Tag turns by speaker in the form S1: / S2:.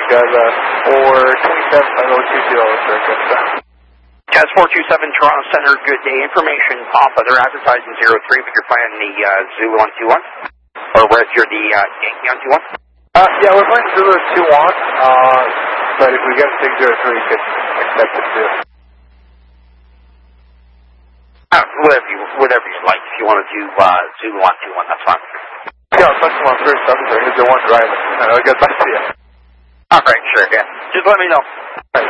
S1: guys. 427 circa.
S2: Test 427 Toronto Center, good day. Information off other advertising 03, but you're playing the Zulu on 2-1? Or whereas you're the Yankee on 2-1?
S1: Yeah, we're playing Zulu at 2-1, but if we get a 6-0-3, we could accept it too.
S2: Whatever you like. If you want to do Zulu on 2-1, that's fine.
S1: Yeah, I'll touch them on first. I'm sorry, because they weren't driving. I'll get back to you.
S2: Alright, sure, yeah. Just let me know.
S1: Right.